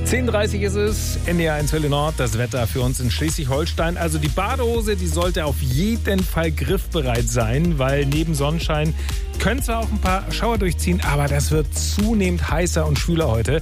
10:30 ist es, NDR 1 Welle Nord, das Wetter für uns in Schleswig-Holstein. Also die Badehose, die sollte auf jeden Fall griffbereit sein, weil neben Sonnenschein können zwar auch ein paar Schauer durchziehen, aber das wird zunehmend heißer und schwüler heute.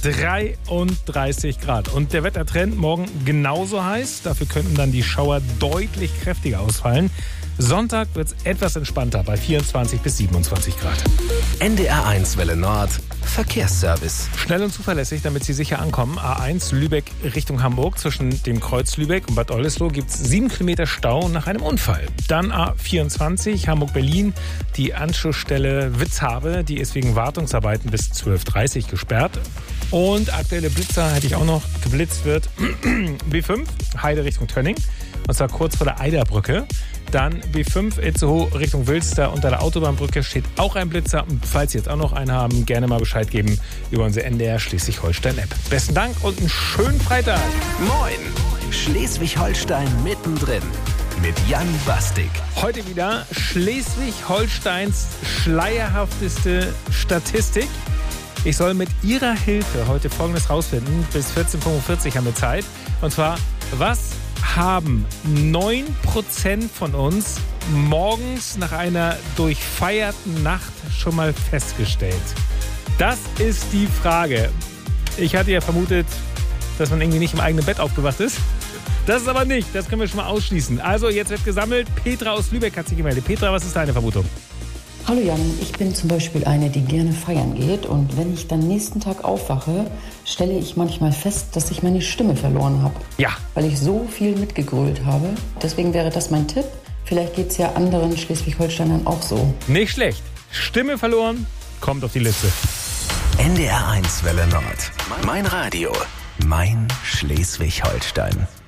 33 Grad. Und der Wettertrend morgen genauso heiß. Dafür könnten dann die Schauer deutlich kräftiger ausfallen. Sonntag wird es etwas entspannter bei 24 bis 27 Grad. NDR 1 Welle Nord, Verkehrsservice. Schnell und zuverlässig, damit Sie sicher ankommen. A1 Lübeck Richtung Hamburg. Zwischen dem Kreuz Lübeck und Bad Oldesloe gibt es 7 Kilometer Stau nach einem Unfall. Dann A24 Hamburg-Berlin. Die Anschlussstelle Witzhabe, die ist wegen Wartungsarbeiten bis 12:30 Uhr gesperrt. Und aktuelle Blitzer hätte ich auch noch. Geblitzt wird B5 Heide Richtung Tönning. Und zwar kurz vor der Eiderbrücke. Dann B5 Itzehoe Richtung Wilster. Unter der Autobahnbrücke steht auch ein Blitzer. Und falls Sie jetzt auch noch einen haben, gerne mal Bescheid geben über unsere NDR Schleswig-Holstein-App. Besten Dank und einen schönen Freitag. Moin, Schleswig-Holstein mittendrin mit Jan Bastik. Heute wieder Schleswig-Holsteins schleierhafteste Statistik. Ich soll mit Ihrer Hilfe heute Folgendes rausfinden. Bis 14:45 haben wir Zeit. Und zwar, was haben 9% von uns morgens nach einer durchfeierten Nacht schon mal festgestellt? Das ist die Frage. Ich hatte ja vermutet, dass man irgendwie nicht im eigenen Bett aufgewacht ist. Das ist aber nicht. Das können wir schon mal ausschließen. Also, jetzt wird gesammelt. Petra aus Lübeck hat sich gemeldet. Petra, was ist deine Vermutung? Hallo Jan, ich bin zum Beispiel eine, die gerne feiern geht, und wenn ich dann nächsten Tag aufwache, stelle ich manchmal fest, dass ich meine Stimme verloren habe. Ja. Weil ich so viel mitgegrölt habe. Deswegen wäre das mein Tipp. Vielleicht geht es ja anderen Schleswig-Holsteinern auch so. Nicht schlecht. Stimme verloren, kommt auf die Liste. NDR 1 Welle Nord. Mein Radio. Mein Schleswig-Holstein.